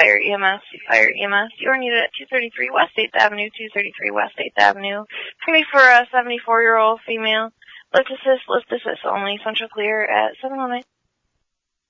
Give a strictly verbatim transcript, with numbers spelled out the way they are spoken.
Fire E M S, Fire E M S. You are needed at two thirty-three West eighth Avenue, two thirty-three West eighth Avenue. Free for a seventy-four-year-old female. Lift assist, lift assist only. Central clear at seven oh nine.